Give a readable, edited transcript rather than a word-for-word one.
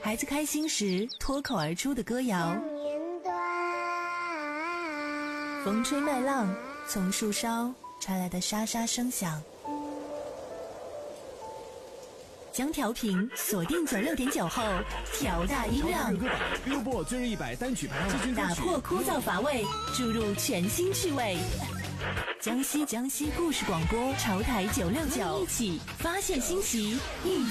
孩子开心时脱口而出的歌谣，风吹麦浪，从树梢传来的沙沙声响。将调频锁定96.9后，调大音量。 Billboard 最热100单曲排行榜， 打破枯燥乏味，注入全新趣味。江西故事广播潮台969，一起发现新奇，遇